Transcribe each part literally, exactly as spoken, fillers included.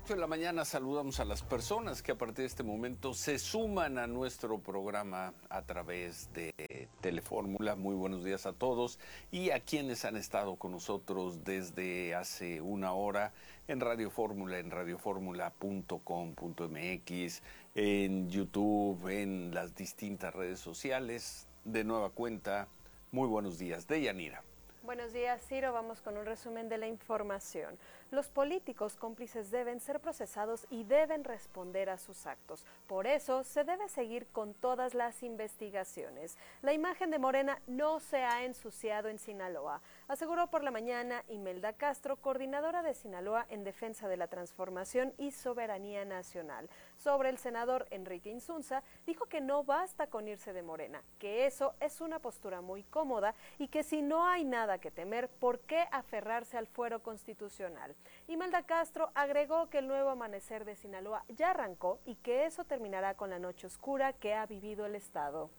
ocho de la mañana saludamos a las personas que a partir de este momento se suman a nuestro programa a través de Telefórmula. Muy buenos días a todos y a quienes han estado con nosotros desde hace una hora en Radio Fórmula, en radioformula punto com punto m x, en YouTube, en las distintas redes sociales. De nueva cuenta, muy buenos días. Deyanira. Buenos días, Ciro. Vamos con un resumen de la información. Los políticos cómplices deben ser procesados y deben responder a sus actos. Por eso, se debe seguir con todas las investigaciones. La imagen de Morena no se ha ensuciado en Sinaloa, aseguró por la mañana Imelda Castro, coordinadora de Sinaloa en defensa de la transformación y soberanía nacional. Sobre el senador Enrique Insunza, dijo que no basta con irse de Morena, que eso es una postura muy cómoda y que si no hay nada que temer, ¿por qué aferrarse al fuero constitucional? Imelda Castro agregó que el nuevo amanecer de Sinaloa ya arrancó y que eso terminará con la noche oscura que ha vivido el Estado.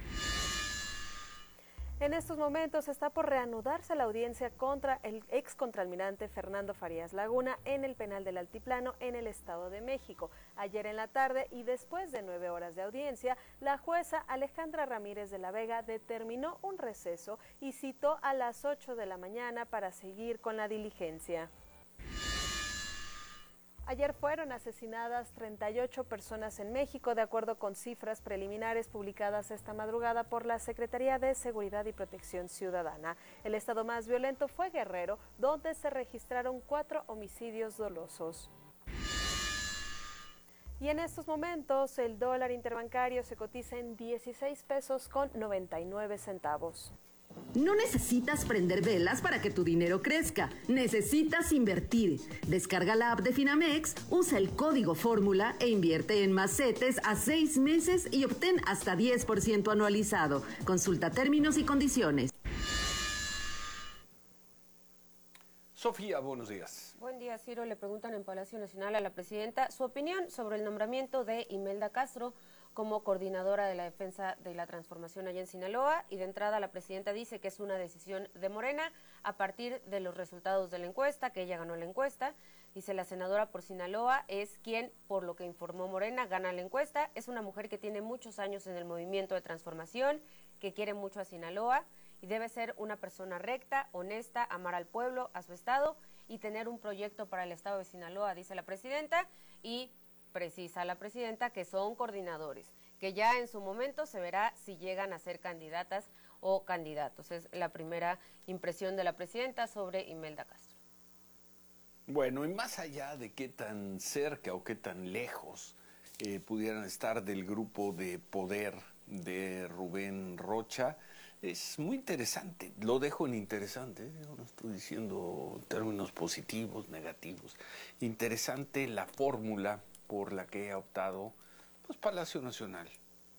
En estos momentos está por reanudarse la audiencia contra el ex contraalmirante Fernando Farías Laguna en el penal del Altiplano en el Estado de México. Ayer en la tarde y después de nueve horas de audiencia, la jueza Alejandra Ramírez de la Vega determinó un receso y citó a las ocho de la mañana para seguir con la diligencia. Ayer fueron asesinadas treinta y ocho personas en México, de acuerdo con cifras preliminares publicadas esta madrugada por la Secretaría de Seguridad y Protección Ciudadana. El estado más violento fue Guerrero, donde se registraron cuatro homicidios dolosos. Y en estos momentos el dólar interbancario se cotiza en dieciséis pesos con noventa y nueve centavos. No necesitas prender velas para que tu dinero crezca, necesitas invertir. Descarga la app de Finamex, usa el código Fórmula e invierte en más CETES a seis meses y obtén hasta diez por ciento anualizado. Consulta términos y condiciones. Sofía, buenos días. Buen día, Ciro. Le preguntan en Palacio Nacional a la presidenta su opinión sobre el nombramiento de Imelda Castro como coordinadora de la defensa de la transformación allá en Sinaloa, y de entrada la presidenta dice que es una decisión de Morena a partir de los resultados de la encuesta, que ella ganó la encuesta. Dice: la senadora por Sinaloa es quien, por lo que informó Morena, gana la encuesta. Es una mujer que tiene muchos años en el movimiento de transformación, que quiere mucho a Sinaloa y debe ser una persona recta, honesta, amar al pueblo, a su estado y tener un proyecto para el estado de Sinaloa, dice la presidenta, y precisa la presidenta que son coordinadores, que ya en su momento se verá si llegan a ser candidatas o candidatos. Es la primera impresión de la presidenta sobre Imelda Castro. Bueno, y más allá de qué tan cerca o qué tan lejos eh, pudieran estar del grupo de poder de Rubén Rocha, es muy interesante. Lo dejo en interesante, ¿eh? Yo no estoy diciendo términos positivos, negativos. Interesante la fórmula por la que ha optado pues Palacio Nacional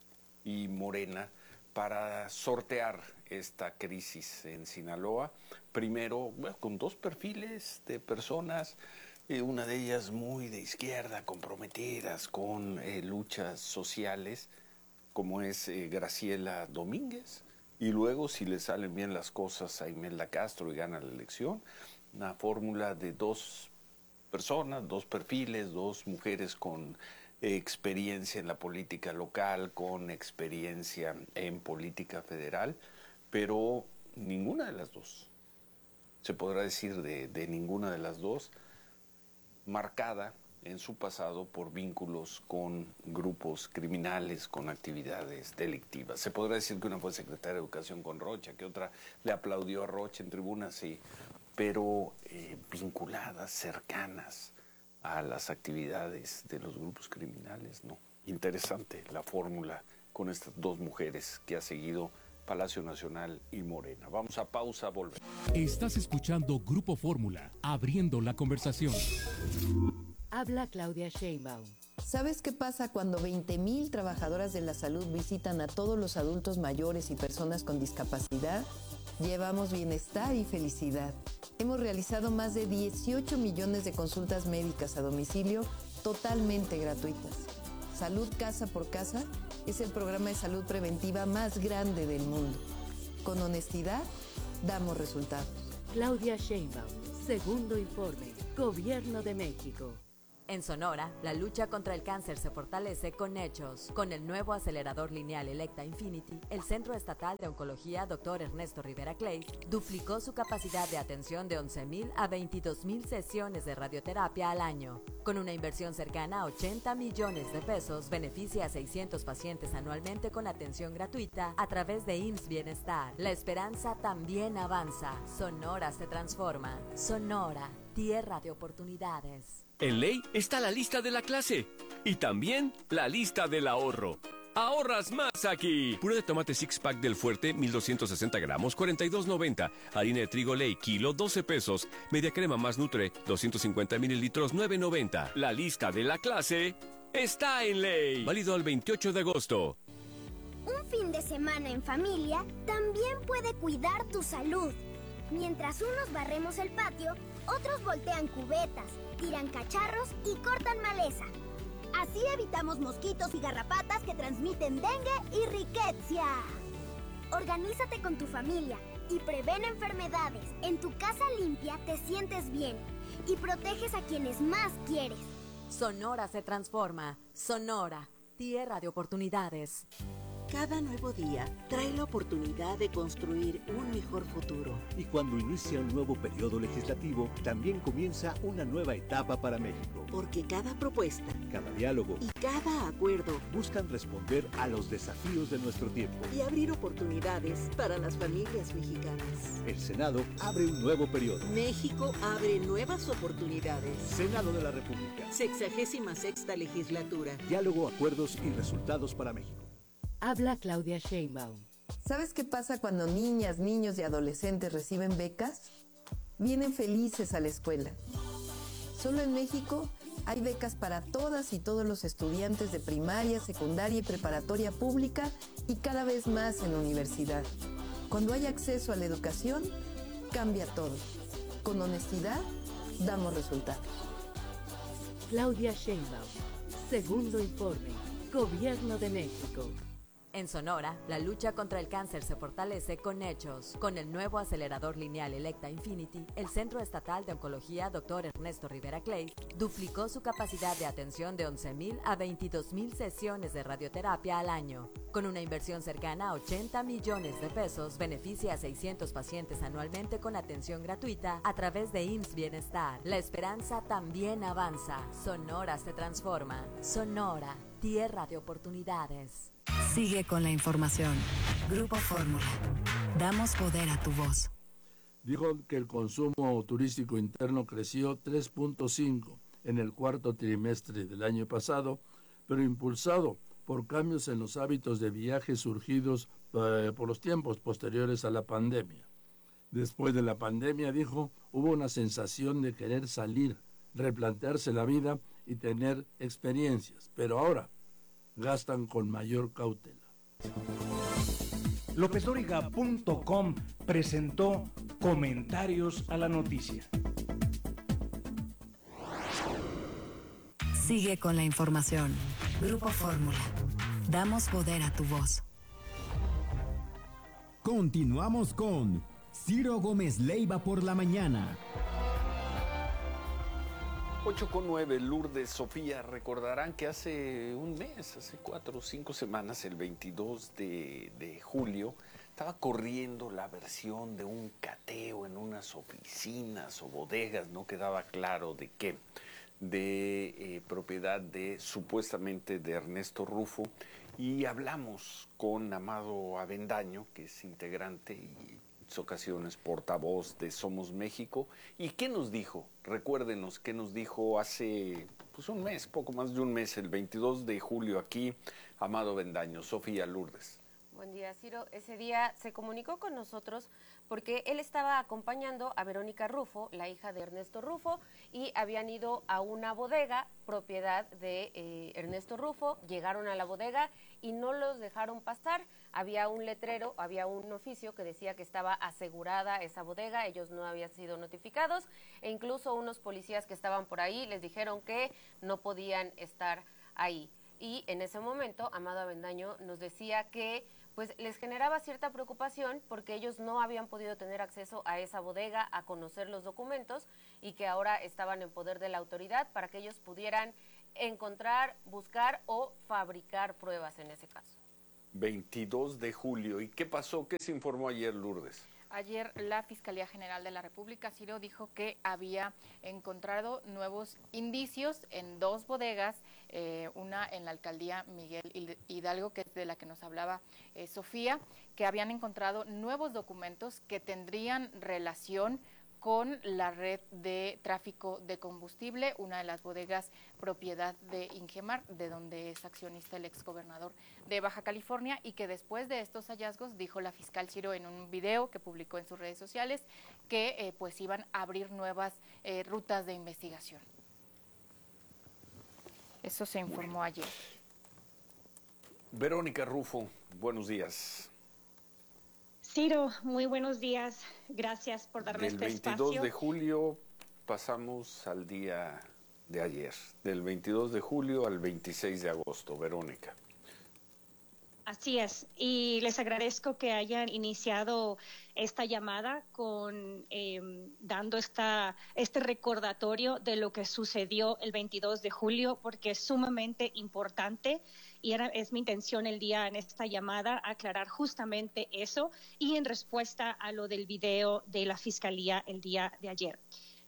y Morena para sortear esta crisis en Sinaloa. Primero, bueno, con dos perfiles de personas, eh, una de ellas muy de izquierda, comprometidas con eh, luchas sociales, como es eh, Graciela Domínguez, y luego, si le salen bien las cosas a Imelda Castro y gana la elección, una fórmula de dos personas, dos perfiles, dos mujeres con eh, experiencia en la política local, con experiencia en política federal, pero ninguna de las dos, se podrá decir de, de ninguna de las dos, marcada en su pasado por vínculos con grupos criminales, con actividades delictivas. Se podrá decir que una fue secretaria de Educación con Rocha, que otra le aplaudió a Rocha en tribuna, sí, pero eh, vinculadas, cercanas a las actividades de los grupos criminales, ¿no? Interesante la fórmula con estas dos mujeres que ha seguido Palacio Nacional y Morena. Vamos a pausa, volvemos. Estás escuchando Grupo Fórmula, abriendo la conversación. Habla Claudia Sheinbaum. ¿Sabes qué pasa cuando veinte mil trabajadoras de la salud visitan a todos los adultos mayores y personas con discapacidad? Llevamos bienestar y felicidad. Hemos realizado más de dieciocho millones de consultas médicas a domicilio totalmente gratuitas. Salud Casa por Casa es el programa de salud preventiva más grande del mundo. Con honestidad, damos resultados. Claudia Sheinbaum, segundo informe, Gobierno de México. En Sonora, la lucha contra el cáncer se fortalece con hechos. Con el nuevo acelerador lineal Electa Infinity, el Centro Estatal de Oncología doctor Ernesto Rivera Clay duplicó su capacidad de atención de once mil a veintidós mil sesiones de radioterapia al año. Con una inversión cercana a ochenta millones de pesos, beneficia a seiscientos pacientes anualmente con atención gratuita a través de I M S S Bienestar. La esperanza también avanza. Sonora se transforma. Sonora, tierra de oportunidades. En Ley está la lista de la clase y también la lista del ahorro. ¡Ahorras más aquí! Puré de tomate six pack del Fuerte, mil doscientos sesenta gramos, cuarenta y dos noventa. Harina de trigo Ley, kilo, doce pesos. Media crema más Nutre, doscientos cincuenta mililitros, nueve noventa. La lista de la clase está en Ley. Válido al veintiocho de agosto. Un fin de semana en familia también puede cuidar tu salud. Mientras unos barremos el patio, otros voltean cubetas, tiran cacharros y cortan maleza. Así evitamos mosquitos y garrapatas que transmiten dengue y riqueza. Organízate con tu familia y prevén enfermedades. En tu casa limpia te sientes bien y proteges a quienes más quieres. Sonora se transforma. Sonora, tierra de oportunidades. Cada nuevo día trae la oportunidad de construir un mejor futuro. Y cuando inicia un nuevo periodo legislativo, también comienza una nueva etapa para México. Porque cada propuesta, cada diálogo y cada acuerdo buscan responder a los desafíos de nuestro tiempo y abrir oportunidades para las familias mexicanas. El Senado abre un nuevo periodo. México abre nuevas oportunidades. Senado de la República. Sexagésima sexta legislatura. Diálogo, acuerdos y resultados para México. Habla Claudia Sheinbaum. ¿Sabes qué pasa cuando niñas, niños y adolescentes reciben becas? Vienen felices a la escuela. Solo en México hay becas para todas y todos los estudiantes de primaria, secundaria y preparatoria pública y cada vez más en la universidad. Cuando hay acceso a la educación, cambia todo. Con honestidad, damos resultados. Claudia Sheinbaum. Segundo informe. Gobierno de México. En Sonora, la lucha contra el cáncer se fortalece con hechos. Con el nuevo acelerador lineal Electa Infinity, el Centro Estatal de Oncología doctor Ernesto Rivera Clay duplicó su capacidad de atención de once mil a veintidós mil sesiones de radioterapia al año. Con una inversión cercana a ochenta millones de pesos, beneficia a seiscientos pacientes anualmente con atención gratuita a través de I M S S Bienestar. La esperanza también avanza. Sonora se transforma. Sonora, tierra de oportunidades. Sigue con la información. Grupo Fórmula. Damos poder a tu voz. Dijo que el consumo turístico interno creció tres punto cinco en el cuarto trimestre del año pasado, pero impulsado por cambios en los hábitos de viaje surgidos eh, por los tiempos posteriores a la pandemia. Después de la pandemia, dijo, hubo una sensación de querer salir, replantearse la vida y tener experiencias, pero ahora gastan con mayor cautela. López Dóriga punto com presentó Comentarios a la Noticia. Sigue con la información. Grupo Fórmula. Damos poder a tu voz. Continuamos con Ciro Gómez Leiva por la mañana. ocho con nueve, Lourdes, Sofía, recordarán que hace un mes, hace cuatro o cinco semanas, el veintidós de, de julio, estaba corriendo la versión de un cateo en unas oficinas o bodegas, no quedaba claro de qué, de eh, propiedad de, supuestamente, de Ernesto Rufo, y hablamos con Amado Avendaño, que es integrante y ocasiones portavoz de Somos México. ¿Y qué nos dijo? Recuérdenos qué nos dijo hace pues un mes, poco más de un mes, el veintidós de julio aquí, Amado Avendaño. Sofía, Lourdes. Buen día, Ciro. Ese día se comunicó con nosotros porque él estaba acompañando a Verónica Rufo, la hija de Ernesto Rufo, y habían ido a una bodega, propiedad de eh, Ernesto Rufo. Llegaron a la bodega y no los dejaron pasar. Había un letrero, había un oficio que decía que estaba asegurada esa bodega, ellos no habían sido notificados, e incluso unos policías que estaban por ahí les dijeron que no podían estar ahí. Y en ese momento, Amado Avendaño nos decía que pues les generaba cierta preocupación porque ellos no habían podido tener acceso a esa bodega, a conocer los documentos y que ahora estaban en poder de la autoridad para que ellos pudieran encontrar, buscar o fabricar pruebas en ese caso. veintidós de julio. ¿Y qué pasó? ¿Qué se informó ayer, Lourdes? Ayer la Fiscalía General de la República, Ciro, dijo que había encontrado nuevos indicios en dos bodegas, eh, una en la alcaldía Miguel Hidalgo, que es de la que nos hablaba eh, Sofía, que habían encontrado nuevos documentos que tendrían relación con la red de tráfico de combustible, una de las bodegas propiedad de Ingemar, de donde es accionista el exgobernador de Baja California, y que después de estos hallazgos, dijo la fiscal Ciro en un video que publicó en sus redes sociales, que eh, pues iban a abrir nuevas eh, rutas de investigación. Eso se informó ayer. Verónica Rufo, buenos días. Ciro, muy buenos días. Gracias por darme este espacio. Del veintidós de julio pasamos al día de ayer. Del veintidós de julio al veintiséis de agosto. Verónica. Así es. Y les agradezco que hayan iniciado esta llamada con eh, dando esta, este recordatorio de lo que sucedió el veintidós de julio, porque es sumamente importante. Y era, es mi intención el día en esta llamada aclarar justamente eso y en respuesta a lo del video de la Fiscalía el día de ayer.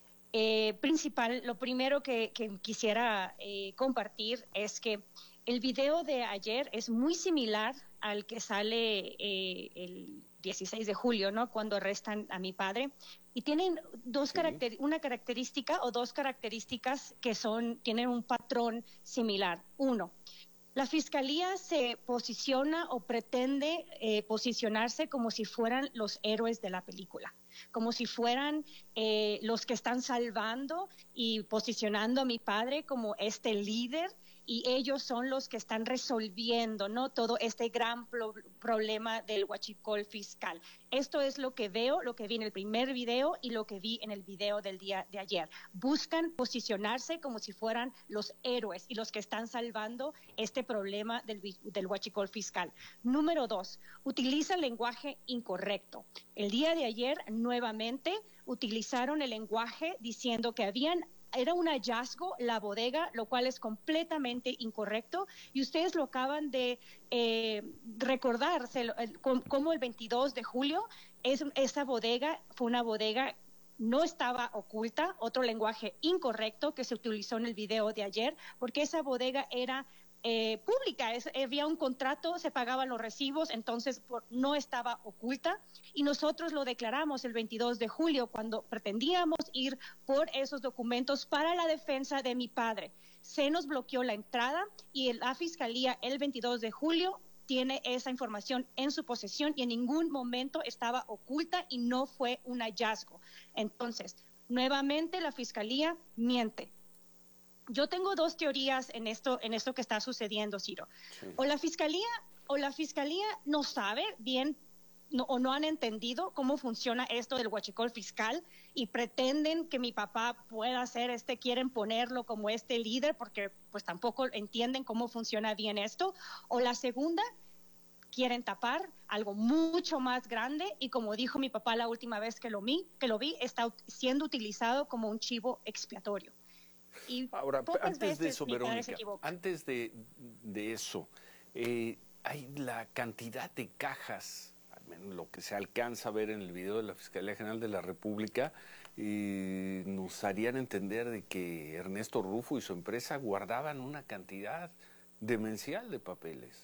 Eh, principal, lo primero que, que quisiera eh, compartir es que el video de ayer es muy similar al que sale eh, el dieciséis de julio, ¿no? Cuando arrestan a mi padre. Y tienen dos sí. caracter una característica o dos características que son, tienen un patrón similar. Uno, la Fiscalía se posiciona o pretende eh, posicionarse como si fueran los héroes de la película, como si fueran eh, los que están salvando y posicionando a mi padre como este líder, y ellos son los que están resolviendo, ¿no?, todo este gran pro problema del huachicol fiscal. Esto es lo que veo, lo que vi en el primer video y lo que vi en el video del día de ayer. Buscan posicionarse como si fueran los héroes y los que están salvando este problema del, del huachicol fiscal. Número dos, utilizan lenguaje incorrecto. El día de ayer, nuevamente, utilizaron el lenguaje diciendo que habían era un hallazgo la bodega, lo cual es completamente incorrecto, y ustedes lo acaban de eh, recordar, como el veintidós de julio, es, esa bodega fue una bodega, no estaba oculta, otro lenguaje incorrecto que se utilizó en el video de ayer, porque esa bodega era Eh, pública, es, había un contrato, se pagaban los recibos, entonces por, no estaba oculta, y nosotros lo declaramos el veintidós de julio cuando pretendíamos ir por esos documentos para la defensa de mi padre. Se nos bloqueó la entrada y la Fiscalía el veintidós de julio tiene esa información en su posesión y en ningún momento estaba oculta y no fue un hallazgo. Entonces, nuevamente la Fiscalía miente. Yo tengo dos teorías en esto, en esto que está sucediendo, Ciro. Sí. O la fiscalía, o la fiscalía no sabe bien no, o no han entendido cómo funciona esto del huachicol fiscal y pretenden que mi papá pueda ser este, quieren ponerlo como este líder porque pues tampoco entienden cómo funciona bien esto. O la segunda, quieren tapar algo mucho más grande y, como dijo mi papá la última vez que lo vi, que lo vi, está siendo utilizado como un chivo expiatorio. Y ahora, antes de eso, Verónica, antes de, de eso, eh, hay la cantidad de cajas, al menos lo que se alcanza a ver en el video de la Fiscalía General de la República, eh, nos harían entender de que Ernesto Rufo y su empresa guardaban una cantidad demencial de papeles.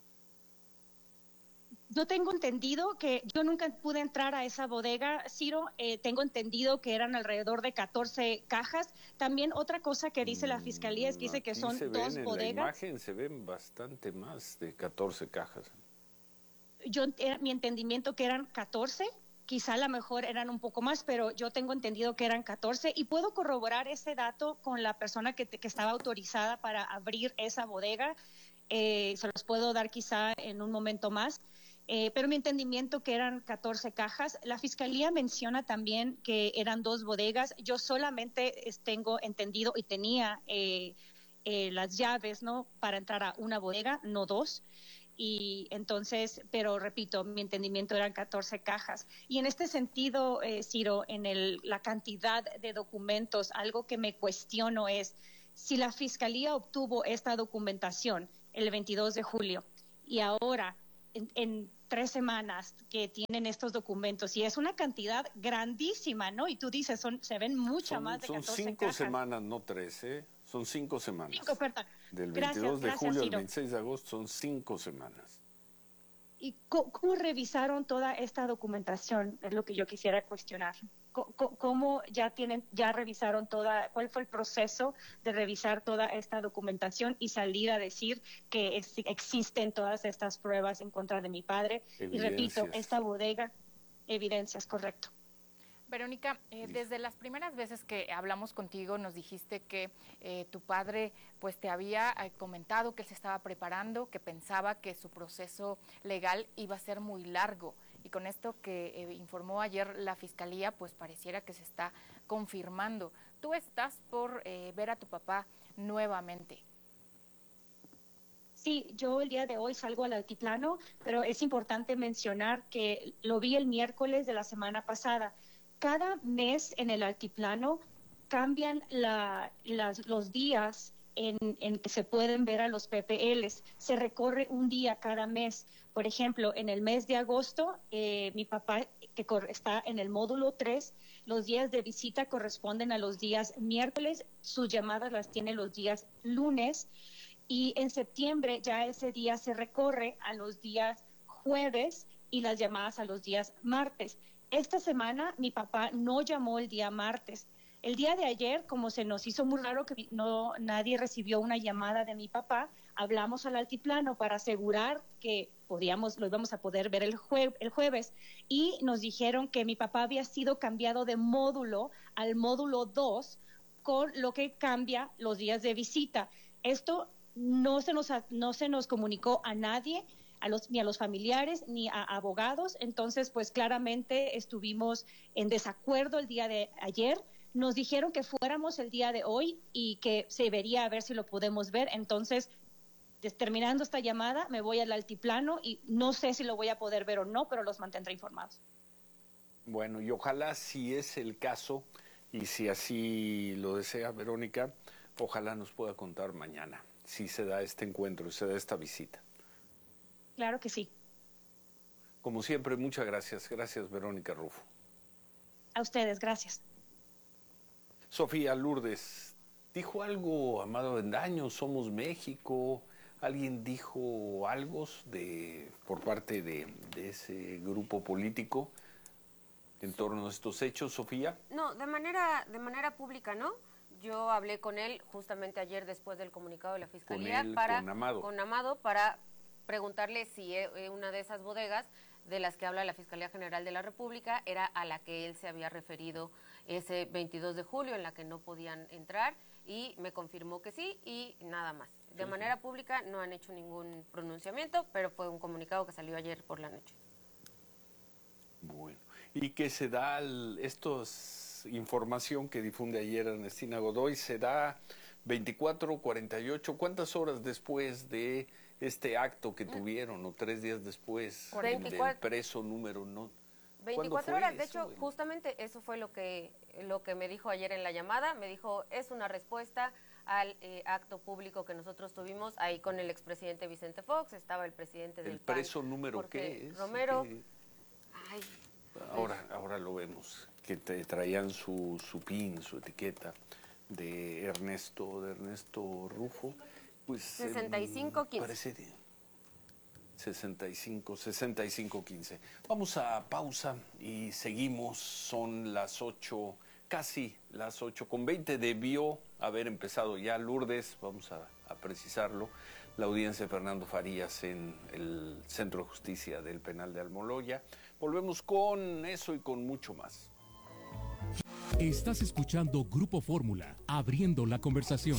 Yo tengo entendido que yo nunca pude entrar a esa bodega, Ciro, eh, tengo entendido que eran alrededor de catorce cajas. También otra cosa que dice la Fiscalía es que dice que Aquí son se dos ven, bodegas. En la imagen se ven bastante más de catorce cajas. Yo, era mi entendimiento que eran catorce, quizá a lo mejor eran un poco más, pero yo tengo entendido que eran catorce y puedo corroborar ese dato con la persona que, que estaba autorizada para abrir esa bodega. Eh, se los puedo dar quizá en un momento más. Eh, pero mi entendimiento que eran catorce cajas. La Fiscalía menciona también que eran dos bodegas. Yo solamente tengo entendido y tenía eh, eh, las llaves, ¿no?, para entrar a una bodega, no dos. Y entonces, pero repito, mi entendimiento eran catorce cajas. Y en este sentido, eh, Ciro, en el, la cantidad de documentos, algo que me cuestiono es si la Fiscalía obtuvo esta documentación el veintidós de julio y ahora en, en tres semanas que tienen estos documentos, y es una cantidad grandísima, ¿no? Y tú dices, son, se ven mucho son, más de son catorce cinco cajas. semanas, no tres, ¿eh? Son cinco semanas. Cinco, perdón. Del Gracias, veintidós de gracias, julio Ciro. al veintiséis de agosto son cinco semanas. ¿Y cómo, cómo revisaron toda esta documentación? Es lo que yo quisiera cuestionar. ¿Cómo, cómo ya tienen, ya revisaron toda, cuál fue el proceso de revisar toda esta documentación y salir a decir que es, existen todas estas pruebas en contra de mi padre? Y repito, esta bodega, evidencias, correcto. Verónica, eh, desde las primeras veces que hablamos contigo nos dijiste que eh, tu padre pues te había eh, comentado que él se estaba preparando, que pensaba que su proceso legal iba a ser muy largo, y con esto que eh, informó ayer la Fiscalía pues pareciera que se está confirmando. ¿Tú estás por eh, ver a tu papá nuevamente? Sí, yo el día de hoy salgo al altiplano, pero es importante mencionar que lo vi el miércoles de la semana pasada. Cada mes en el altiplano cambian la, las, los días en, en que se pueden ver a los P P Ls. Se recorre un día cada mes. Por ejemplo, en el mes de agosto, eh, mi papá, que está en el módulo tres, los días de visita corresponden a los días miércoles, sus llamadas las tiene los días lunes, y en septiembre ya ese día se recorre a los días jueves y las llamadas a los días martes. Esta semana mi papá no llamó el día martes. El día de ayer, como se nos hizo muy raro que no nadie recibió una llamada de mi papá, hablamos al altiplano para asegurar que podíamos, lo íbamos a poder ver el, jue, el jueves, y nos dijeron que mi papá había sido cambiado de módulo al módulo dos, con lo que cambia los días de visita. Esto no se nos, no se nos comunicó a nadie, a los, ni a los familiares, ni a abogados. Entonces, pues claramente estuvimos en desacuerdo el día de ayer. Nos dijeron que fuéramos el día de hoy y que se vería a ver si lo podemos ver. Entonces, terminando esta llamada, me voy al altiplano y no sé si lo voy a poder ver o no, pero los mantendré informados. Bueno, y ojalá, si es el caso, y si así lo desea Verónica, ojalá nos pueda contar mañana si se da este encuentro, se da esta visita. Claro que sí. Como siempre, muchas gracias. Gracias, Verónica Rufo. A ustedes, gracias. Sofía Lourdes, ¿dijo algo Amado Avendaño? ¿Somos México? ¿Alguien dijo algo de, por parte de, de ese grupo político en torno a estos hechos, Sofía? No, de manera, de manera pública, ¿no? Yo hablé con él justamente ayer después del comunicado de la Fiscalía. Con él, para, con Amado. Con Amado, para preguntarle si una de esas bodegas de las que habla la Fiscalía General de la República era a la que él se había referido ese veintidós de julio, en la que no podían entrar, y me confirmó que sí, y nada más. De sí, manera sí. pública no han hecho ningún pronunciamiento, pero fue un comunicado que salió ayer por la noche. Bueno, y que se da, el, estos información que difunde ayer Ernestina Godoy, se da veinticuatro, cuarenta y ocho, ¿cuántas horas después de este acto que tuvieron, o tres días después del preso número no? veinticuatro horas, de hecho, justamente eso fue lo que lo que me dijo ayer en la llamada. Me dijo, es una respuesta al eh, acto público que nosotros tuvimos ahí con el expresidente Vicente Fox, estaba el presidente del ¿El preso P A N, número Jorge qué es? Romero. ¿Qué? Ay, ahora, pues. ahora lo vemos, que te traían su, su pin, su etiqueta de Ernesto, de Ernesto Rufo. Pues, sesenta y cinco quince. Parece sesenta y cinco, sesenta y cinco quince. Vamos a pausa y seguimos. Son las ocho, casi las ocho con veinte. Debió haber empezado ya Lourdes, vamos a, a precisarlo, la audiencia de Fernando Farías en el Centro de Justicia del Penal de Almoloya. Volvemos con eso y con mucho más. Estás escuchando Grupo Fórmula, abriendo la conversación.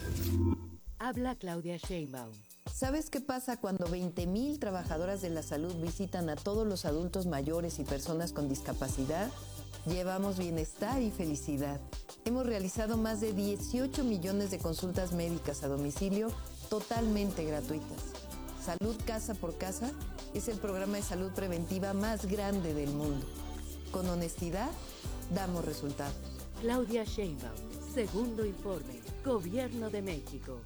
Habla Claudia Sheinbaum. ¿Sabes qué pasa cuando veinte mil trabajadoras de la salud visitan a todos los adultos mayores y personas con discapacidad? Llevamos bienestar y felicidad. Hemos realizado más de dieciocho millones de consultas médicas a domicilio totalmente gratuitas. Salud Casa por Casa es el programa de salud preventiva más grande del mundo. Con honestidad, damos resultados. Claudia Sheinbaum, segundo informe, Gobierno de México.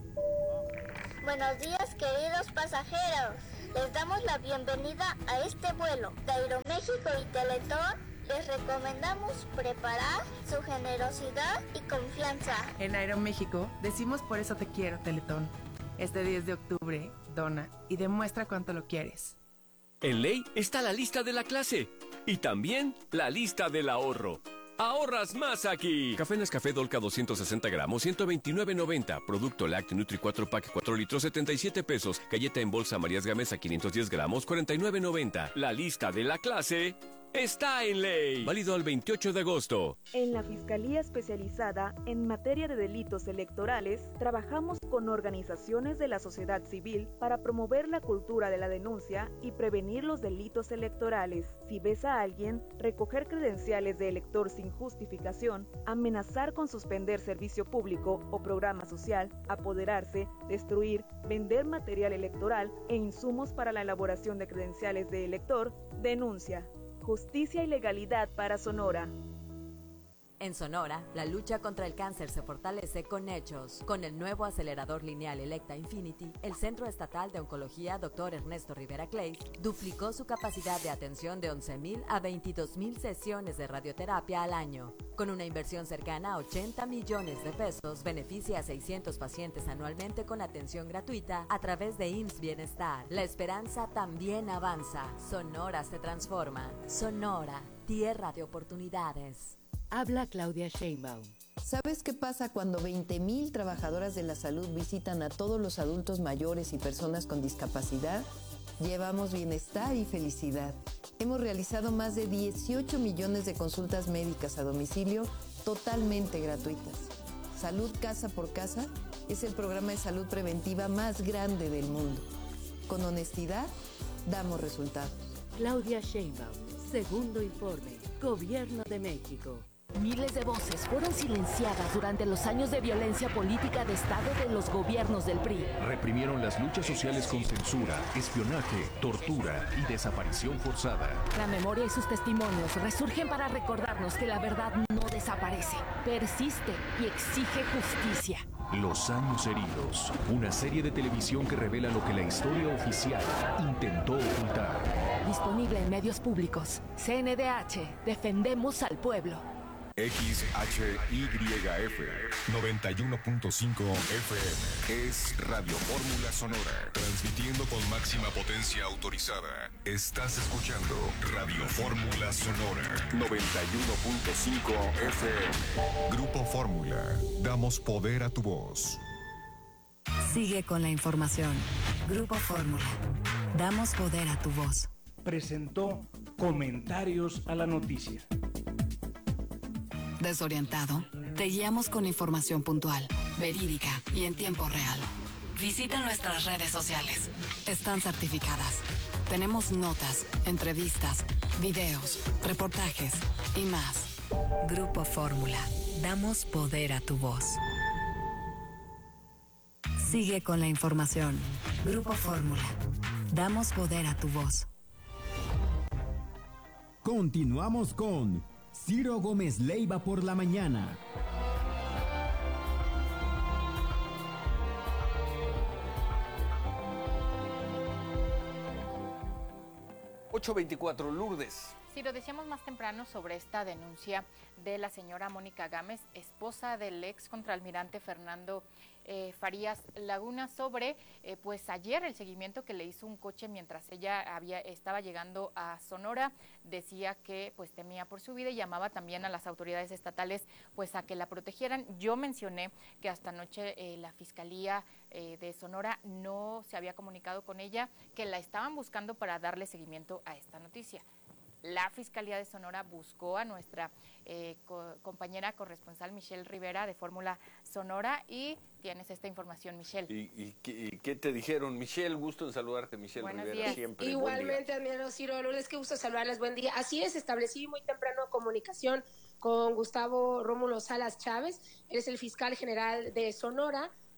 Buenos días, queridos pasajeros. Les damos la bienvenida a este vuelo. De Aeroméxico y Teletón les recomendamos preparar su generosidad y confianza. En Aeroméxico decimos por eso te quiero, Teletón. Este diez de octubre, dona y demuestra cuánto lo quieres. En Ley está la lista de la clase y también la lista del ahorro. ¡Ahorras más aquí! Café Nescafé Dolca doscientos sesenta gramos, ciento veintinueve noventa. Producto Lácteo Nutri cuatro pack cuatro litros, setenta y siete pesos. Galleta en bolsa Marías Gamesa quinientos diez gramos, cuarenta y nueve noventa. La lista de la clase está en Ley. Válido al veintiocho de agosto. En la Fiscalía Especializada en Materia de Delitos Electorales, trabajamos con organizaciones de la sociedad civil para promover la cultura de la denuncia y prevenir los delitos electorales. Si ves a alguien recoger credenciales de elector sin justificación, amenazar con suspender servicio público o programa social, apoderarse, destruir, vender material electoral e insumos para la elaboración de credenciales de elector, denuncia. Justicia y legalidad para Sonora. En Sonora, la lucha contra el cáncer se fortalece con hechos. Con el nuevo acelerador lineal Electa Infinity, el Centro Estatal de Oncología doctor Ernesto Rivera Clay duplicó su capacidad de atención de once mil a veintidós mil sesiones de radioterapia al año. Con una inversión cercana a ochenta millones de pesos, beneficia a seiscientos pacientes anualmente con atención gratuita a través de I M S S Bienestar. La esperanza también avanza. Sonora se transforma. Sonora, tierra de oportunidades. Habla Claudia Sheinbaum. ¿Sabes qué pasa cuando veinte mil trabajadoras de la salud visitan a todos los adultos mayores y personas con discapacidad? Llevamos bienestar y felicidad. Hemos realizado más de dieciocho millones de consultas médicas a domicilio totalmente gratuitas. Salud Casa por Casa es el programa de salud preventiva más grande del mundo. Con honestidad, damos resultados. Claudia Sheinbaum, segundo informe, Gobierno de México. Miles de voces fueron silenciadas durante los años de violencia política de Estado de los gobiernos del P R I. Reprimieron las luchas sociales con censura, espionaje, tortura y desaparición forzada. La memoria y sus testimonios resurgen para recordarnos que la verdad no desaparece, persiste y exige justicia. Los años heridos, una serie de televisión que revela lo que la historia oficial intentó ocultar. Disponible en medios públicos. C N D H, defendemos al pueblo. X H Y F noventa y uno punto cinco F M es Radio Fórmula Sonora, transmitiendo con máxima potencia autorizada. Estás escuchando Radio Fórmula Sonora noventa y uno punto cinco F M. Grupo Fórmula, damos poder a tu voz. Sigue con la información. Grupo Fórmula, damos poder a tu voz. Presentó Comentarios a la Noticia. ¿Desorientado? Te guiamos con información puntual, verídica y en tiempo real. Visita nuestras redes sociales. Están certificadas. Tenemos notas, entrevistas, videos, reportajes y más. Grupo Fórmula. Damos poder a tu voz. Sigue con la información. Grupo Fórmula. Damos poder a tu voz. Continuamos con Ciro Gómez Leiva por la mañana. ocho veinticuatro, Lourdes. Sí, lo decíamos más temprano sobre esta denuncia de la señora Mónica Gámez, esposa del ex contraalmirante Fernando eh, Farías Laguna, sobre eh, pues ayer el seguimiento que le hizo un coche mientras ella había estaba llegando a Sonora. Decía que pues temía por su vida y llamaba también a las autoridades estatales pues a que la protegieran. Yo mencioné que hasta anoche eh, la Fiscalía eh, de Sonora no se había comunicado con ella, que la estaban buscando para darle seguimiento a esta noticia. La Fiscalía de Sonora buscó a nuestra eh, co compañera corresponsal Michelle Rivera de Fórmula Sonora y tienes esta información, Michelle. ¿Y, y, qué, y qué te dijeron, Michelle? Gusto en saludarte, Michelle Buenos Rivera, días. siempre. Igualmente, admirado Ciro Lourdes, qué gusto saludarles, buen día. Así es, establecí muy temprano comunicación con Gustavo Rómulo Salas Chávez, él es el fiscal general de Sonora,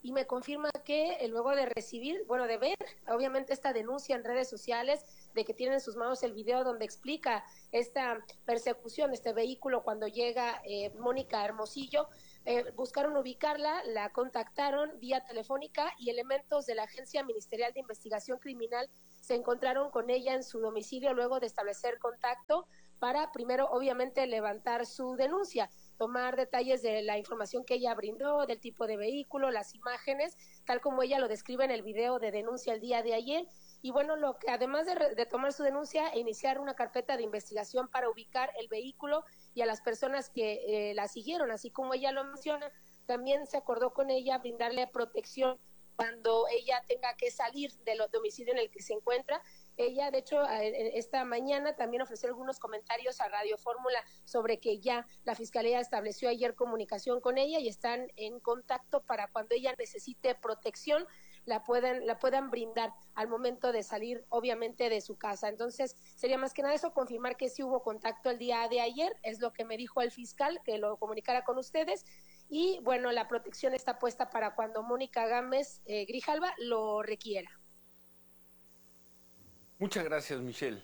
y me confirma que eh, luego de recibir, bueno, de ver obviamente esta denuncia en redes sociales, de que tiene en sus manos el video donde explica esta persecución, este vehículo cuando llega eh, Mónica Hermosillo, eh, buscaron ubicarla, la contactaron vía telefónica y elementos de la Agencia Ministerial de Investigación Criminal se encontraron con ella en su domicilio luego de establecer contacto para primero obviamente levantar su denuncia, tomar detalles de la información que ella brindó, del tipo de vehículo, las imágenes, tal como ella lo describe en el video de denuncia el día de ayer. Y bueno, lo que además de, de tomar su denuncia e iniciar una carpeta de investigación para ubicar el vehículo y a las personas que eh, la siguieron, así como ella lo menciona, también se acordó con ella brindarle protección cuando ella tenga que salir del domicilio en el que se encuentra. Ella, de hecho, esta mañana también ofreció algunos comentarios a Radio Fórmula sobre que ya la Fiscalía estableció ayer comunicación con ella y están en contacto para cuando ella necesite protección, la puedan, la puedan brindar al momento de salir, obviamente, de su casa. Entonces, sería más que nada eso, confirmar que sí hubo contacto el día de ayer, es lo que me dijo el fiscal, que lo comunicara con ustedes. Y bueno, la protección está puesta para cuando Mónica Gámez eh, Grijalva lo requiera. Muchas gracias, Michelle.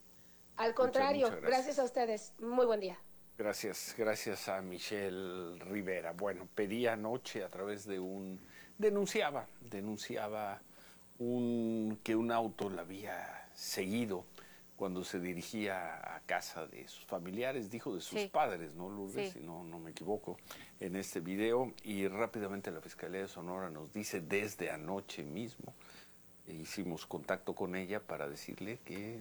Al contrario, muchas, muchas gracias. gracias a ustedes. Muy buen día. Gracias, gracias a Michelle Rivera. Bueno, pedía anoche a través de un... Denunciaba, denunciaba un, que un auto la había seguido cuando se dirigía a casa de sus familiares, dijo de sus sí. padres, ¿no, Lourdes? Sí. Si no, no me equivoco, en este video. Y rápidamente la Fiscalía de Sonora nos dice desde anoche mismo, e hicimos contacto con ella para decirle que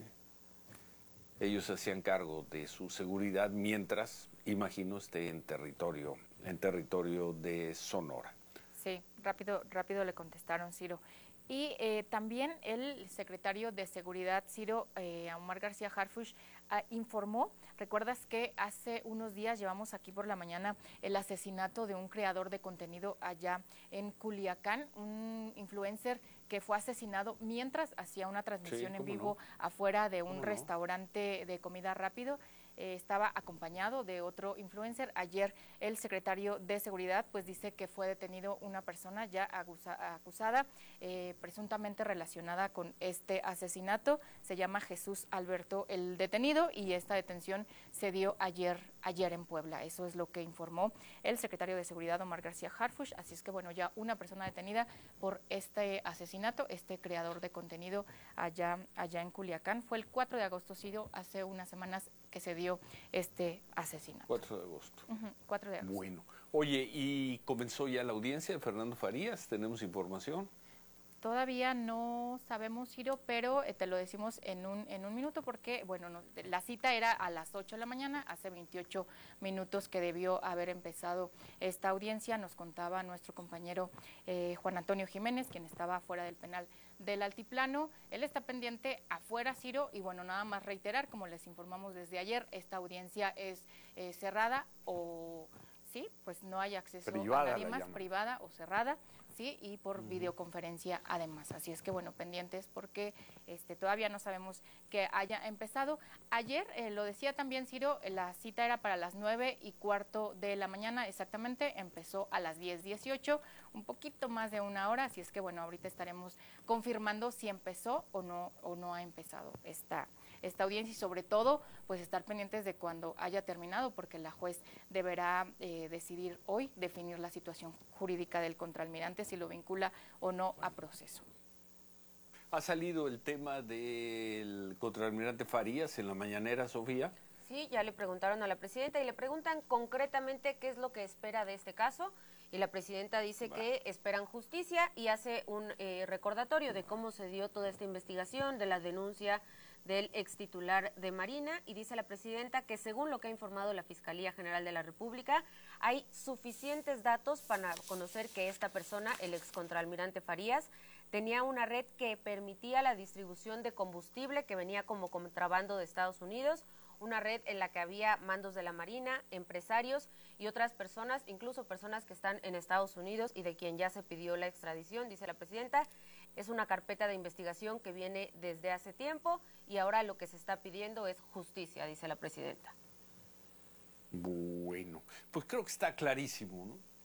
ellos se hacían cargo de su seguridad mientras, imagino, esté en territorio, en territorio de Sonora. Sí, rápido, rápido le contestaron, Ciro. Y eh, también el secretario de Seguridad, Ciro, eh, Omar García Harfuch, eh, informó, recuerdas que hace unos días llevamos aquí por la mañana el asesinato de un creador de contenido allá en Culiacán, un influencer que fue asesinado mientras hacía una transmisión sí, en vivo no? afuera de un restaurante no? de comida rápido. Eh, estaba acompañado de otro influencer. Ayer el secretario de Seguridad pues dice que fue detenido una persona ya acusa, acusada, eh, presuntamente relacionada con este asesinato. Se llama Jesús Alberto el detenido y esta detención se dio ayer, ayer en Puebla. Eso es lo que informó el secretario de Seguridad, Omar García Harfuch. Así es que bueno, ya una persona detenida por este asesinato, este creador de contenido allá, allá en Culiacán. Fue el cuatro de agosto, sido hace unas semanas que se dio este asesinato. cuatro de agosto. Uh-huh, cuatro de agosto. Bueno. Oye, ¿y comenzó ya la audiencia de Fernando Farías? ¿Tenemos información? Todavía no sabemos, Ciro, pero eh, te lo decimos en un, en un minuto porque, bueno, no, la cita era a las ocho de la mañana, hace veintiocho minutos que debió haber empezado esta audiencia, nos contaba nuestro compañero eh, Juan Antonio Jiménez, quien estaba fuera del penal del Altiplano. Él está pendiente afuera, Ciro, y bueno, nada más reiterar, como les informamos desde ayer, esta audiencia es eh, cerrada o, sí, pues no hay acceso privada, a nadie más, llaman. privada o cerrada, sí, y por uh-huh. videoconferencia además. Así es que bueno, pendientes porque este todavía no sabemos que haya empezado. Ayer, eh, lo decía también Ciro, la cita era para las nueve y cuarto de la mañana exactamente, empezó a las diez dieciocho, un poquito más de una hora, así es que bueno, ahorita estaremos confirmando si empezó o no, o no ha empezado esta esta audiencia y sobre todo pues estar pendientes de cuando haya terminado porque la juez deberá eh, decidir hoy, definir la situación jurídica del contraalmirante, si lo vincula o no a proceso. ¿Ha salido el tema del contraalmirante Farías en la mañanera, Sofía? Sí, ya le preguntaron a la presidenta y le preguntan concretamente qué es lo que espera de este caso y la presidenta dice Va. que esperan justicia y hace un eh, recordatorio de cómo se dio toda esta investigación, de la denuncia del ex titular de Marina, y dice la presidenta que según lo que ha informado la Fiscalía General de la República, hay suficientes datos para conocer que esta persona, el ex contraalmirante Farías, tenía una red que permitía la distribución de combustible que venía como contrabando de Estados Unidos, una red en la que había mandos de la Marina, empresarios y otras personas, incluso personas que están en Estados Unidos y de quien ya se pidió la extradición, dice la presidenta. Es una carpeta de investigación que viene desde hace tiempo y ahora lo que se está pidiendo es justicia, dice la presidenta. Bueno, pues creo que está clarísimo, ¿no?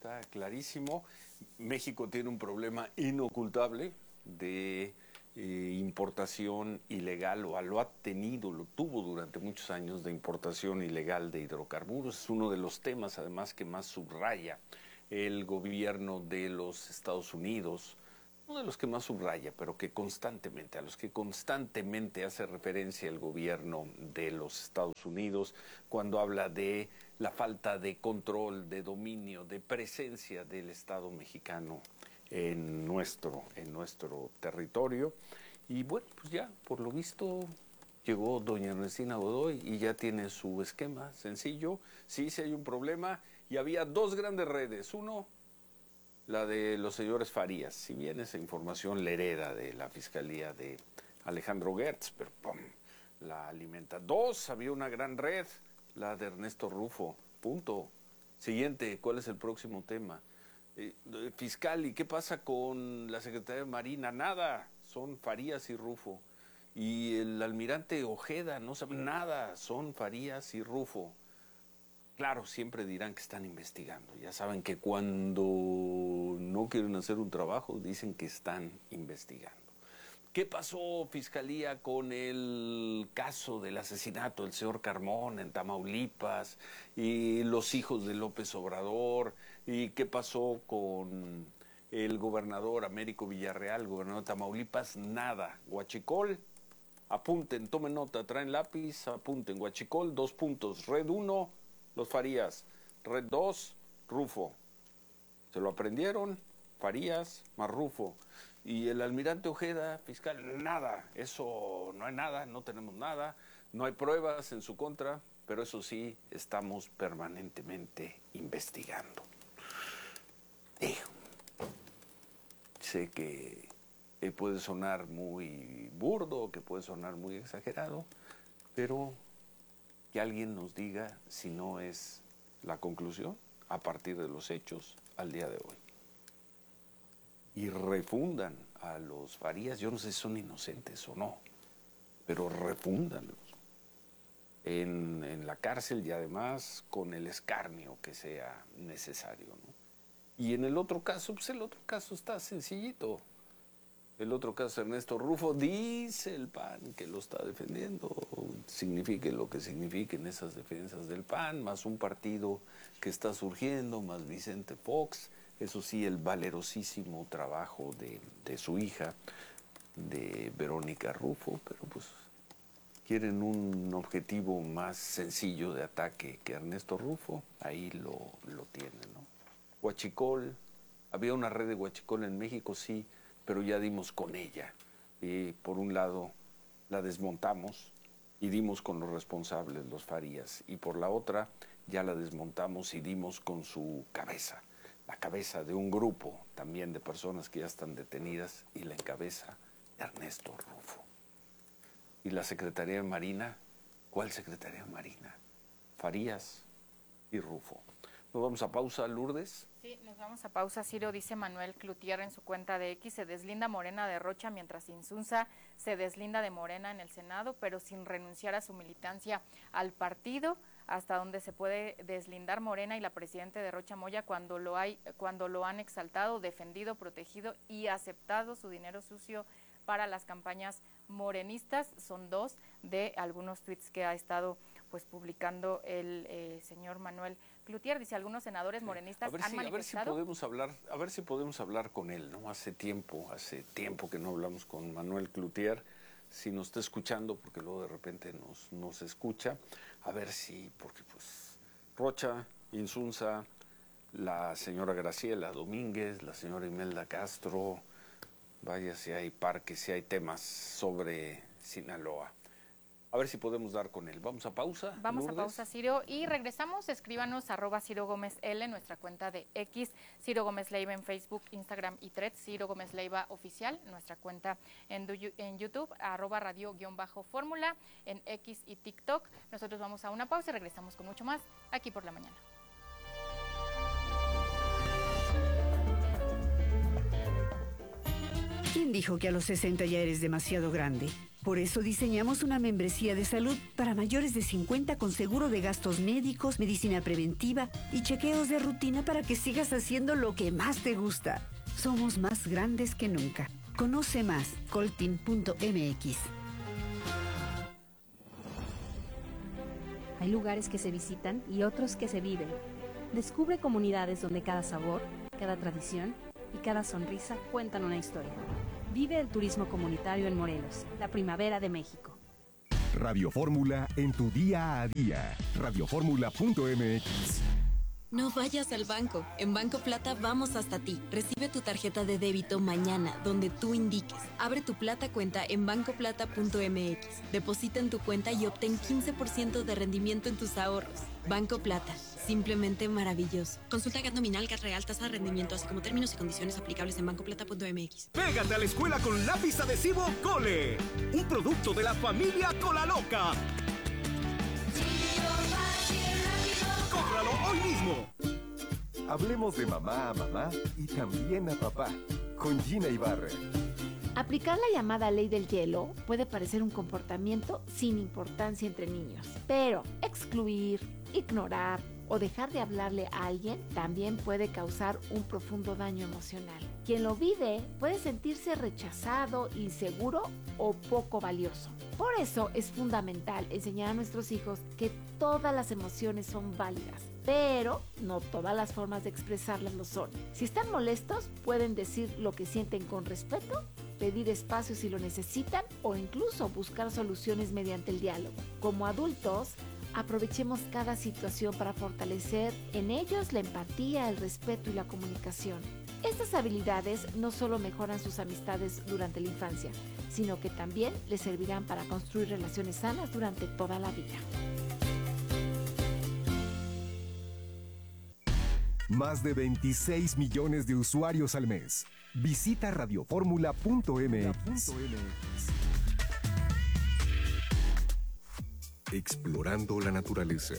está clarísimo. México tiene un problema inocultable de eh, importación ilegal, o lo ha tenido, lo tuvo durante muchos años, de importación ilegal de hidrocarburos. Es uno de los temas, además, que más subraya el gobierno de los Estados Unidos, uno de los que más subraya, pero que constantemente, a los que constantemente hace referencia el gobierno de los Estados Unidos cuando habla de la falta de control, de dominio, de presencia del Estado mexicano en nuestro, en nuestro territorio. Y bueno, pues ya, por lo visto, llegó doña Ernestina Godoy y ya tiene su esquema sencillo. Sí, sí hay un problema, y había dos grandes redes. Uno, la de los señores Farías, si bien esa información la hereda de la Fiscalía de Alejandro Gertz, pero ¡pum!, la alimenta. Dos, había una gran red, la de Ernesto Rufo, punto. Siguiente, ¿cuál es el próximo tema? Eh, fiscal, ¿y qué pasa con la Secretaría de Marina? Nada, son Farías y Rufo. Y el almirante Ojeda, no sabe nada, son Farías y Rufo. Claro, siempre dirán que están investigando. Ya saben que cuando no quieren hacer un trabajo, dicen que están investigando. ¿Qué pasó, Fiscalía, con el caso del asesinato del señor Carmona en Tamaulipas y los hijos de López Obrador? ¿Y qué pasó con el gobernador Américo Villarreal, gobernador de Tamaulipas? Nada. Huachicol, apunten, tomen nota, traen lápiz, apunten. Huachicol, dos puntos. Red uno, los Farías. Red dos, Rufo. ¿Se lo aprendieron? Farías más Rufo. Y el almirante Ojeda, fiscal, nada. Eso no hay nada, no tenemos nada. No hay pruebas en su contra, pero eso sí, estamos permanentemente investigando. Eh, sé que eh, puede sonar muy burdo, que puede sonar muy exagerado, pero que alguien nos diga si no es la conclusión a partir de los hechos al día de hoy. Y refundan a los Farías, yo no sé si son inocentes o no, pero refúndanlos en, en la cárcel, y además con el escarnio que sea necesario, ¿no? Y en el otro caso, pues el otro caso está sencillito. El otro caso, Ernesto Rufo, dice el P A N que lo está defendiendo, signifique lo que signifiquen esas defensas del P A N, más un partido que está surgiendo, más Vicente Fox. Eso sí, el valerosísimo trabajo de, de su hija, de Verónica Rufo, pero pues quieren un objetivo más sencillo de ataque que Ernesto Rufo, ahí lo, lo tienen, ¿no? Huachicol, había una red de Huachicol en México, sí, pero ya dimos con ella. Y por un lado la desmontamos y dimos con los responsables, los Farías, y por la otra ya la desmontamos y dimos con su cabeza. La cabeza de un grupo también de personas que ya están detenidas, y la encabeza Ernesto Rufo. ¿Y la Secretaría de Marina? ¿Cuál Secretaría de Marina? Farías y Rufo. Nos vamos a pausa, Lourdes. Sí, nos vamos a pausa. Ciro, dice Manuel Cloutier en su cuenta de X, se deslinda Morena de Rocha mientras Insunza se deslinda de Morena en el Senado, pero sin renunciar a su militancia al partido. Hasta donde se puede deslindar Morena y la presidenta de Rocha Moya cuando lo hay, cuando lo han exaltado, defendido, protegido y aceptado su dinero sucio para las campañas morenistas. Son dos de algunos tweets que ha estado pues publicando el eh, señor Manuel Cloutier. Dice, algunos senadores morenistas a ver han si, manifestado. A ver si podemos hablar, a ver si podemos hablar con él, ¿no? Hace tiempo, hace tiempo que no hablamos con Manuel Cloutier. Si nos está escuchando, porque luego de repente nos, nos escucha, a ver si, porque pues Rocha, Insunza, la señora Graciela Domínguez, la señora Imelda Castro, vaya si hay parques, si hay temas sobre Sinaloa. A ver si podemos dar con él. Vamos a pausa. Vamos Lourdes. a pausa, Ciro, y regresamos. Escríbanos arroba Ciro Gómez L, nuestra cuenta de X, Ciro Gómez Leiva en Facebook, Instagram y Threads, Ciro Gómez Leiva Oficial, nuestra cuenta en, en YouTube, arroba radio-fórmula, en X y TikTok. Nosotros vamos a una pausa y regresamos con mucho más aquí por la mañana. ¿Quién dijo que a los sesenta ya eres demasiado grande? Por eso diseñamos una membresía de salud para mayores de cincuenta con seguro de gastos médicos, medicina preventiva y chequeos de rutina para que sigas haciendo lo que más te gusta. Somos más grandes que nunca. Conoce más, coltin punto m x. Hay lugares que se visitan y otros que se viven. Descubre comunidades donde cada sabor, cada tradición y cada sonrisa cuentan una historia. Vive el turismo comunitario en Morelos, la primavera de México. Radio Fórmula en tu día a día. radio fórmula punto m x. No vayas al banco. En Banco Plata vamos hasta ti. Recibe tu tarjeta de débito mañana, donde tú indiques. Abre tu Plata cuenta en banco plata punto m x. Deposita en tu cuenta y obtén quince por ciento de rendimiento en tus ahorros. Banco Plata. Simplemente maravilloso. Consulta G A T nominal, G A T real, tasa de rendimiento, así como términos y condiciones aplicables en banco plata punto m x. Pégate a la escuela con lápiz adhesivo Cole. Un producto de la familia Cola Loca. ¡Cómpralo hoy mismo! Hablemos de mamá a mamá y también a papá. Con Gina Ibarra. Aplicar la llamada ley del hielo puede parecer un comportamiento sin importancia entre niños, pero excluir, ignorar o dejar de hablarle a alguien también puede causar un profundo daño emocional. Quien lo vive puede sentirse rechazado, inseguro o poco valioso. Por eso es fundamental enseñar a nuestros hijos que todas las emociones son válidas, pero no todas las formas de expresarlas lo son. Si están molestos, pueden decir lo que sienten con respeto, pedir espacio si lo necesitan o incluso buscar soluciones mediante el diálogo. Como adultos, aprovechemos cada situación para fortalecer en ellos la empatía, el respeto y la comunicación. Estas habilidades no solo mejoran sus amistades durante la infancia, sino que también les servirán para construir relaciones sanas durante toda la vida. Más de veintiséis millones de usuarios al mes. Visita radio fórmula punto m x. Explorando la naturaleza.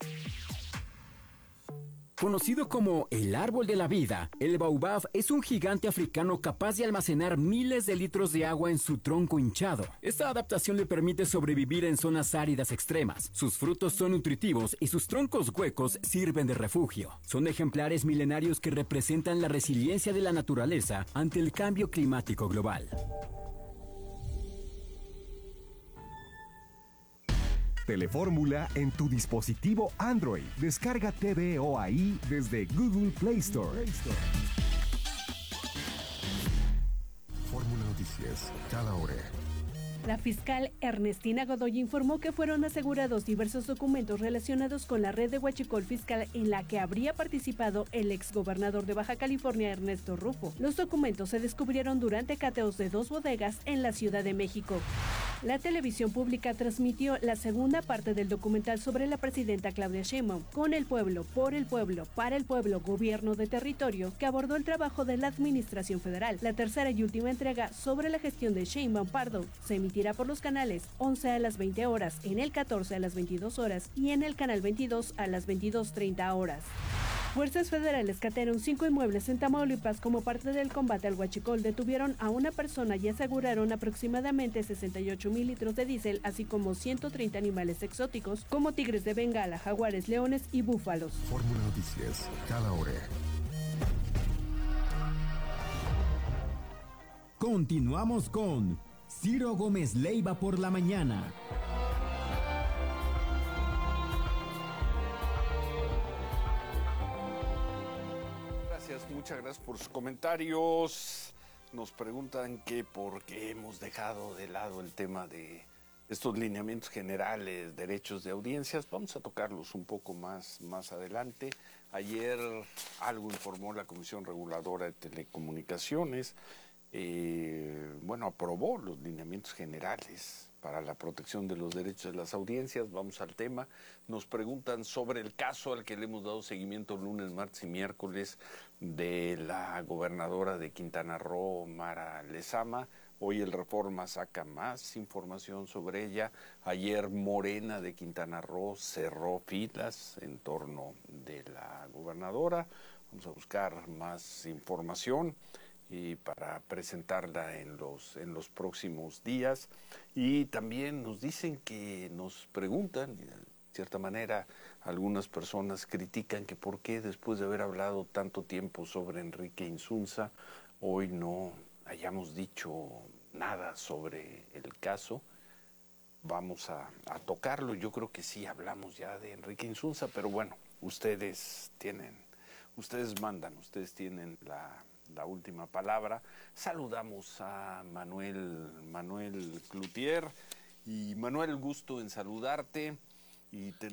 Conocido como el árbol de la vida, el baobab es un gigante africano capaz de almacenar miles de litros de agua en su tronco hinchado. Esta adaptación le permite sobrevivir en zonas áridas extremas. Sus frutos son nutritivos y sus troncos huecos sirven de refugio. Son ejemplares milenarios que representan la resiliencia de la naturaleza ante el cambio climático global. Telefórmula en tu dispositivo Android. Descarga T V O A I desde Google Play Store. Fórmula Noticias, cada hora. La fiscal Ernestina Godoy informó que fueron asegurados diversos documentos relacionados con la red de huachicol fiscal en la que habría participado el exgobernador de Baja California, Ernesto Rufo. Los documentos se descubrieron durante cateos de dos bodegas en la Ciudad de México. La televisión pública transmitió la segunda parte del documental sobre la presidenta Claudia Sheinbaum, Con el pueblo, por el pueblo, para el pueblo, gobierno de territorio, que abordó el trabajo de la administración federal. La tercera y última entrega sobre la gestión de Sheinbaum Pardo se emitirá por los canales once a las veinte horas, en el catorce a las veintidós horas y en el canal veintidós a las veintidós treinta horas. Fuerzas federales catearon cinco inmuebles en Tamaulipas como parte del combate al huachicol. Detuvieron a una persona y aseguraron aproximadamente sesenta y ocho mil litros de diésel, así como ciento treinta animales exóticos como tigres de Bengala, jaguares, leones y búfalos. Fórmula Noticias, cada hora. Continuamos con Ciro Gómez Leiva por la mañana. Muchas gracias por sus comentarios. Nos preguntan que por qué hemos dejado de lado el tema de estos lineamientos generales, derechos de audiencias. Vamos a tocarlos un poco más, más adelante. Ayer algo informó la Comisión Reguladora de Telecomunicaciones. Eh, bueno, aprobó los lineamientos generales para la protección de los derechos de las audiencias. Vamos al tema. Nos preguntan sobre el caso al que le hemos dado seguimiento lunes, martes y miércoles de la gobernadora de Quintana Roo, Mara Lezama. Hoy el Reforma saca más información sobre ella. Ayer Morena de Quintana Roo cerró filas en torno de la gobernadora. Vamos a buscar más información. y para presentarla en los, en los próximos días. Y también nos dicen que nos preguntan, de cierta manera, algunas personas critican que por qué después de haber hablado tanto tiempo sobre Enrique Insunza, hoy no hayamos dicho nada sobre el caso. Vamos a, a tocarlo. Yo creo que sí hablamos ya de Enrique Insunza, pero bueno, ustedes tienen, ustedes mandan, ustedes tienen la, la última palabra. Saludamos a Manuel, Manuel Cloutier. Y Manuel, gusto en saludarte. Y te